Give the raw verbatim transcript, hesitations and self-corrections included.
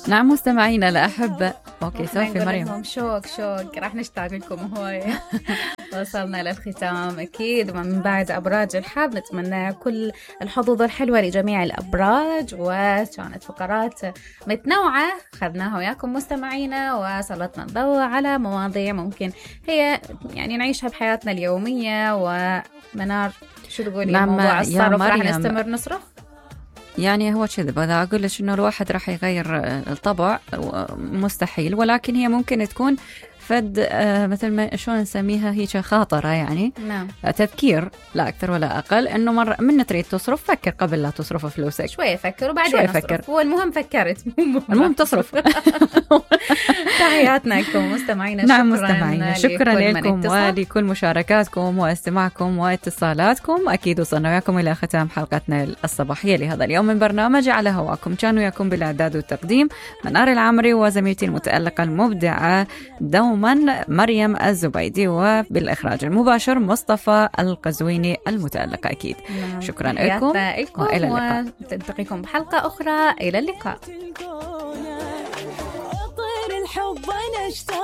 نعم مستمعينا الأحبة. أوكي سوفي مريم. شوق شوق راح نشتاق لكم هواية. وصلنا للختام أكيد، ومن بعد أبراج الحب نتمنى كل الحظوظ الحلوة لجميع الأبراج، وكانت فقرات متنوعة خذناها وياكم مستمعينا، وسلطنا الضوء على مواضيع ممكن هي يعني نعيشها بحياتنا اليومية. ومنار شو تقولي؟ نعم موضوع الصرف راح مريم. نستمر نصرف؟ يعني هو كذب، إذا أقول لك إنه الواحد راح يغير الطبع مستحيل، ولكن هي ممكن تكون فد آه مثل ما شلون نسميها هيك خاطرة يعني. نعم. تذكير لا أكثر ولا أقل، إنه مرة من تريد تصرف فكر قبل لا تصرف فلوسك. شوية فكر وبعدين شوية أصرف. فكر. هو المهم فكرت، المهم تصرف. تحياتنا لكم مستمعينا. نعم شكرا مستمعينا، شكرا لكم اتصل. ولكل مشاركاتكم واستماعكم واتصالاتكم. أكيد وصلنا وياكم إلى ختام حلقتنا الصباحية لهذا اليوم من برنامج على هواكم. كانوا وياكم بالإعداد والتقديم منار العمري، وزميلتي المتألقة المبدعة دوما مريم الزبيدي، وبالإخراج المباشر مصطفى القزويني المتألقة أكيد. نعم. شكرا لكم وإلى اللقاء، ونلتقيكم بحلقة أخرى. إلى اللقاء.